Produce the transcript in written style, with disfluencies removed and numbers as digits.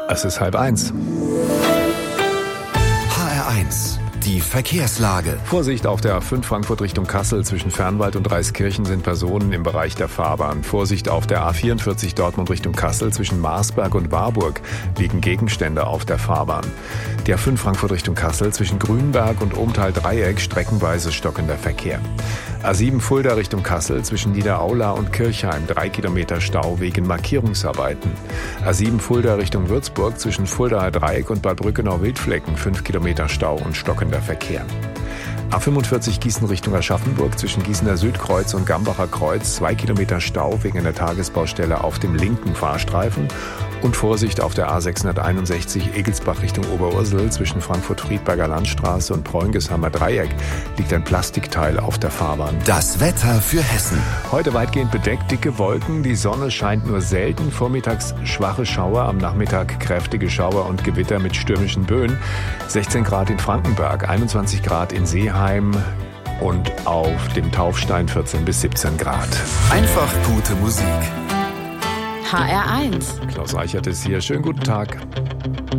Es ist 12:30. HR1, die Verkehrslage. Vorsicht auf der A5 Frankfurt Richtung Kassel. Zwischen Fernwald und Reiskirchen sind Personen im Bereich der Fahrbahn. Vorsicht auf der A44 Dortmund Richtung Kassel. Zwischen Marsberg und Warburg liegen Gegenstände auf der Fahrbahn. Die A5 Frankfurt Richtung Kassel. Zwischen Grünberg und Ohmtal-Dreieck streckenweise stockender Verkehr. A7 Fulda Richtung Kassel. Zwischen Niederaula und Kirchheim 3 Kilometer Stau wegen Markierungsarbeiten. A7 Fulda Richtung Würzburg. Zwischen Fuldaer Dreieck und Bad Brückenau-Wildflecken 5 Kilometer Stau und stockender Verkehr. A45 Gießen Richtung Aschaffenburg. Zwischen Gießener Südkreuz und Gambacher Kreuz 2 Kilometer Stau wegen einer Tagesbaustelle auf dem linken Fahrstreifen. Und Vorsicht auf der A661 Egelsbach Richtung Oberursel. Zwischen Frankfurt-Friedberger Landstraße und Preungesheimer Dreieck liegt ein Plastikteil auf der Fahrbahn. Das Wetter für Hessen. Heute weitgehend bedeckt, dicke Wolken, die Sonne scheint nur selten. Vormittags schwache Schauer, am Nachmittag kräftige Schauer und Gewitter mit stürmischen Böen. 16 Grad in Frankenberg, 21 Grad in Seeheim und auf dem Taufstein 14 bis 17 Grad. Einfach gute Musik. HR1. Klaus Reichert ist hier. Schönen guten Tag.